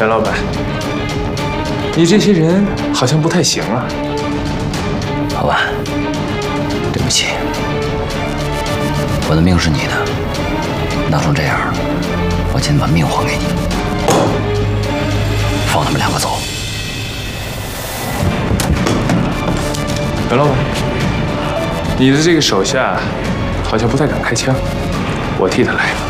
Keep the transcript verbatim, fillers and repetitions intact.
袁老板，你这些人好像不太行啊。 老板，对不起，我的命是你的，闹成这样，我今天把命还给你，放他们两个走。 袁老板，你的这个手下好像不太敢开枪，我替他来。